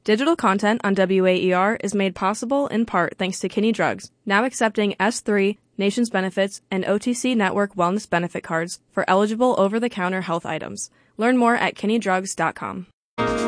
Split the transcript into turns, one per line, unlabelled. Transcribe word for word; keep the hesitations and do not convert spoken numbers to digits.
Digital content on W A E R is made possible in part thanks to Kinney Drugs, now accepting S three, Nations Benefits, and O T C Network Wellness Benefit cards for eligible over-the-counter health items. Learn more at kinney drugs dot com.